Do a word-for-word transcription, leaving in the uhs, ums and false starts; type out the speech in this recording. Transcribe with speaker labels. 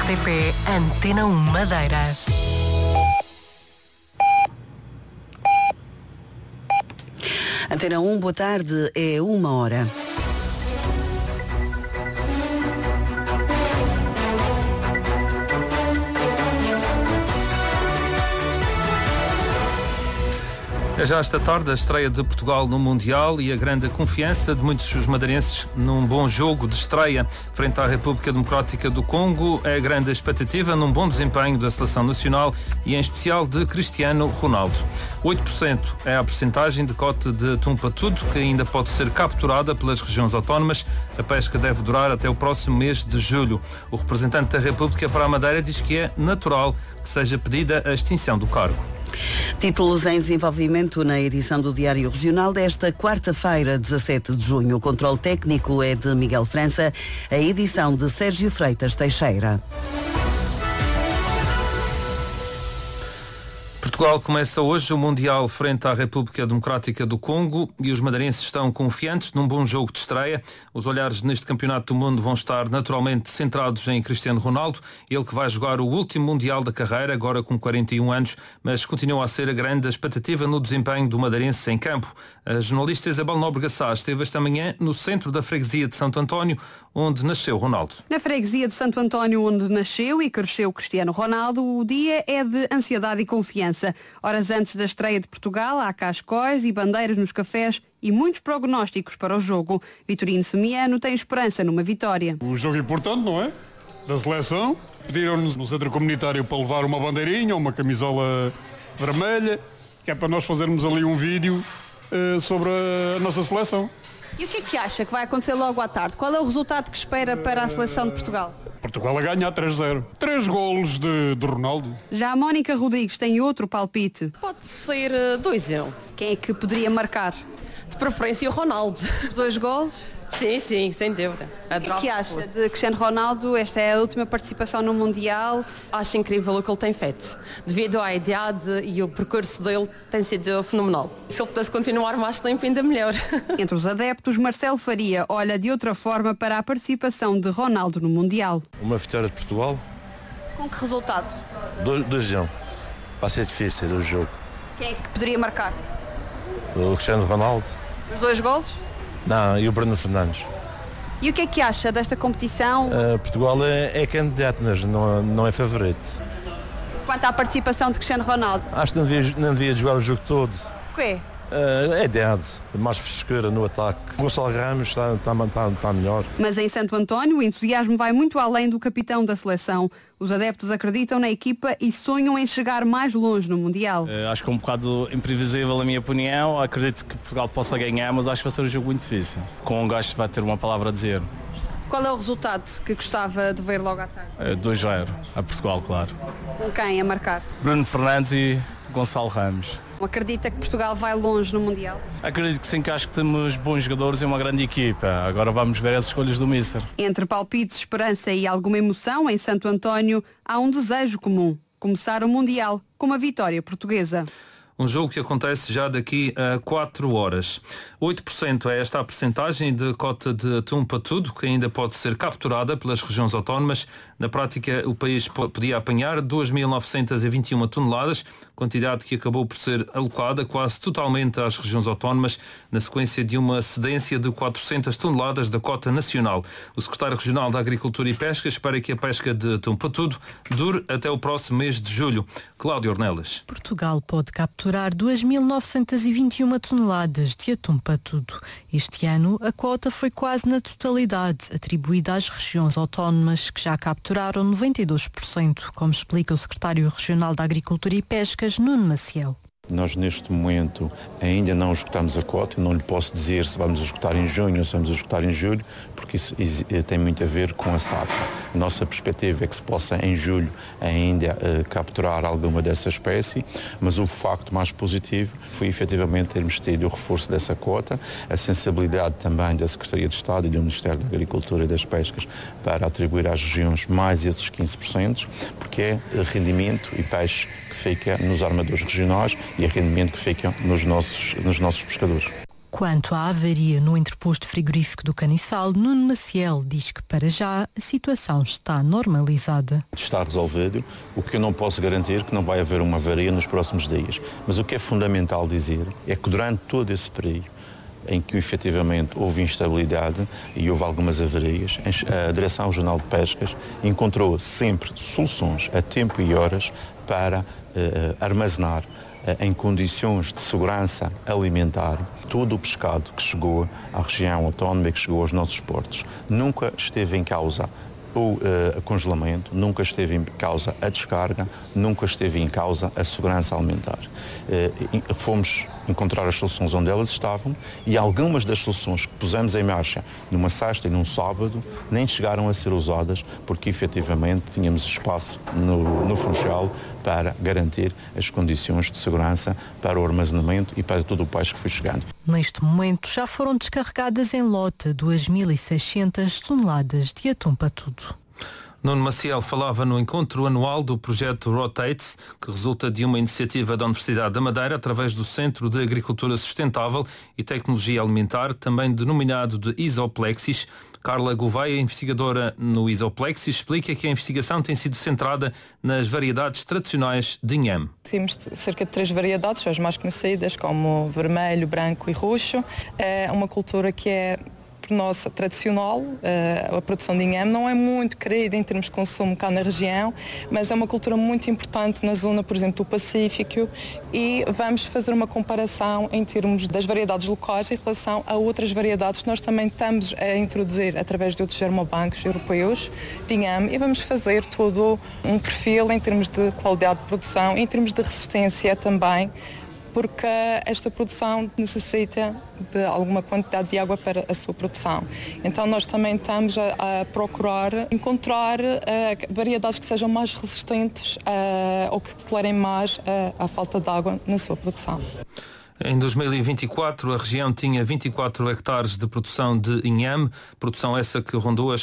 Speaker 1: T P Antena um Madeira.
Speaker 2: Antena um, boa tarde, é uma hora.
Speaker 3: É já esta tarde a estreia de Portugal no Mundial e a grande confiança de muitos dos madeirenses num bom jogo de estreia frente à República Democrática do Congo. É a grande expectativa num bom desempenho da Seleção Nacional e em especial de Cristiano Ronaldo. oito por cento é a percentagem de cota de atum patudo que ainda pode ser capturada pelas regiões autónomas. A pesca deve durar até o próximo mês de julho. O representante da República para a Madeira diz que é natural que seja pedida a extinção do cargo.
Speaker 2: Títulos em desenvolvimento na edição do Diário Regional desta quarta-feira, dezassete de junho. O controle técnico é de Miguel França, a edição de Sérgio Freitas Teixeira.
Speaker 3: Portugal começa hoje o Mundial frente à República Democrática do Congo e os madeirenses estão confiantes num bom jogo de estreia. Os olhares neste Campeonato do Mundo vão estar naturalmente centrados em Cristiano Ronaldo, ele que vai jogar o último Mundial da carreira, agora com quarenta e um anos, mas continua a ser a grande expectativa no desempenho do madeirense em campo. A jornalista Isabel Nóbrega Sá esteve esta manhã no centro da freguesia de Santo António, onde nasceu Ronaldo.
Speaker 4: Na freguesia de Santo António, onde nasceu e cresceu Cristiano Ronaldo, o dia é de ansiedade e confiança. Horas antes da estreia de Portugal, há cascóis e bandeiras nos cafés e muitos prognósticos para o jogo. Vitorino Semiano tem esperança numa vitória.
Speaker 5: O jogo é importante, não é? Da seleção. Pediram-nos no centro comunitário para levar uma bandeirinha, uma camisola vermelha, que é para nós fazermos ali um vídeo uh, sobre a nossa seleção.
Speaker 4: E o que é que acha que vai acontecer logo à tarde? Qual é o resultado que espera para a seleção de Portugal?
Speaker 5: Portugal a ganhar três a zero. Três golos de, de Ronaldo.
Speaker 4: Já a Mónica Rodrigues tem outro palpite.
Speaker 6: Pode ser dois a um.
Speaker 4: Quem é que poderia marcar?
Speaker 6: De preferência o Ronaldo.
Speaker 4: Dois golos?
Speaker 6: Sim, sim, sem dúvida.
Speaker 4: O que é que acha de Cristiano Ronaldo? Esta é a última participação no Mundial.
Speaker 6: Acho incrível o que ele tem feito. Devido à idade e o percurso dele tem sido fenomenal. Se ele pudesse continuar mais tempo, ainda melhor.
Speaker 4: Entre os adeptos, Marcelo Faria olha de outra forma para a participação de Ronaldo no Mundial.
Speaker 7: Uma vitória de Portugal.
Speaker 4: Com que resultado?
Speaker 7: dois a um. Vai ser difícil o jogo.
Speaker 4: Quem é que poderia marcar?
Speaker 7: O Cristiano Ronaldo.
Speaker 4: Os dois golos?
Speaker 7: Não, e o Bruno Fernandes.
Speaker 4: E o que é que acha desta competição?
Speaker 7: Uh, Portugal é, é candidato, mas não, não é favorito.
Speaker 4: Quanto à participação de Cristiano Ronaldo?
Speaker 7: Acho que não devia, não devia jogar o jogo todo.
Speaker 4: O quê?
Speaker 7: Uh, é idade, mais frescura no ataque. Gonçalo Ramos está, está, está, está melhor.
Speaker 4: Mas em Santo António o entusiasmo vai muito além do capitão da seleção. Os adeptos acreditam na equipa e sonham em chegar mais longe no Mundial.
Speaker 8: Uh, acho que é um bocado imprevisível a minha opinião. Acredito que Portugal possa ganhar, mas acho que vai ser um jogo muito difícil. Com um gajo vai ter uma palavra a dizer.
Speaker 4: Qual é o resultado que gostava de ver logo à tarde?
Speaker 8: Uh, dois a zero a Portugal, claro.
Speaker 4: Com quem a marcar?
Speaker 8: Bruno Fernandes e Gonçalo Ramos.
Speaker 4: Acredita que Portugal vai longe no Mundial?
Speaker 8: Acredito que sim, que acho que temos bons jogadores e uma grande equipa. Agora vamos ver as escolhas do Míster.
Speaker 4: Entre palpites, esperança e alguma emoção, em Santo António há um desejo comum: começar o Mundial com uma vitória portuguesa.
Speaker 3: Um jogo que acontece já daqui a quatro horas. oito por cento é esta a percentagem de cota de atum patudo, que ainda pode ser capturada pelas regiões autónomas. Na prática, o país podia apanhar duas mil novecentas e vinte e uma toneladas, quantidade que acabou por ser alocada quase totalmente às regiões autónomas, na sequência de uma cedência de quatrocentas toneladas da cota nacional. O secretário regional da Agricultura e Pesca espera que a pesca de atum patudo dure até o próximo mês de julho. Cláudio Ornelas.
Speaker 9: Portugal pode capturar duas mil novecentas e vinte e uma toneladas de atum patudo. Este ano, a cota foi quase na totalidade atribuída às regiões autónomas, que já capturaram noventa e dois por cento, como explica o secretário regional da Agricultura e Pescas, Nuno Maciel.
Speaker 10: Nós, neste momento, ainda não esgotamos a cota. Não lhe posso dizer se vamos esgotar em junho ou se vamos esgotar em julho, porque isso tem muito a ver com a safra. A nossa perspectiva é que se possa, em julho, ainda uh, capturar alguma dessa espécie, mas o facto mais positivo foi, efetivamente, termos tido o reforço dessa cota, a sensibilidade também da Secretaria de Estado e do Ministério da Agricultura e das Pescas para atribuir às regiões mais esses quinze por cento, porque é rendimento e peixe que fica nos armadores regionais e é rendimento que fica nos nossos, nos nossos pescadores.
Speaker 9: Quanto à avaria no interposto frigorífico do Caniçal, Nuno Maciel diz que para já a situação está normalizada.
Speaker 10: Está resolvido, o que eu não posso garantir é que não vai haver uma avaria nos próximos dias. Mas o que é fundamental dizer é que durante todo esse período em que efetivamente houve instabilidade e houve algumas avarias, a Direção Regional de Pescas encontrou sempre soluções a tempo e horas para uh, armazenar em condições de segurança alimentar todo o pescado que chegou à região autónoma e que chegou aos nossos portos. Nunca esteve em causa o uh, congelamento, nunca esteve em causa a descarga, nunca esteve em causa a segurança alimentar. Uh, fomos encontrar as soluções onde elas estavam e algumas das soluções que pusemos em marcha numa sexta e num sábado nem chegaram a ser usadas porque efetivamente tínhamos espaço no, no Funchal para garantir as condições de segurança para o armazenamento e para todo o peixe que foi chegando.
Speaker 9: Neste momento já foram descarregadas em lota duas mil e seiscentas toneladas de atum patudo.
Speaker 3: Nuno Maciel falava no encontro anual do projeto Rotates, que resulta de uma iniciativa da Universidade da Madeira através do Centro de Agricultura Sustentável e Tecnologia Alimentar, também denominado de Isoplexis. Carla Gouveia, investigadora no Isoplexis, explica que a investigação tem sido centrada nas variedades tradicionais de inhame.
Speaker 11: Temos cerca de três variedades, as mais conhecidas, como vermelho, branco e roxo. É uma cultura que é nossa tradicional, a produção de inhame não é muito querida em termos de consumo cá na região, mas é uma cultura muito importante na zona, por exemplo, do Pacífico, e vamos fazer uma comparação em termos das variedades locais em relação a outras variedades que nós também estamos a introduzir através de outros germobancos europeus de inhame, e vamos fazer todo um perfil em termos de qualidade de produção, em termos de resistência também, porque esta produção necessita de alguma quantidade de água para a sua produção. Então nós também estamos a, a procurar encontrar uh, variedades que sejam mais resistentes uh, ou que tolerem mais uh, a falta de água na sua produção.
Speaker 3: Em dois mil e vinte e quatro, a região tinha vinte e quatro hectares de produção de inhame, produção essa que rondou as